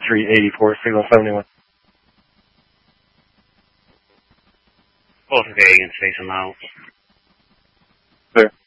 384, signal 71. Both Vegas, station now. Clear.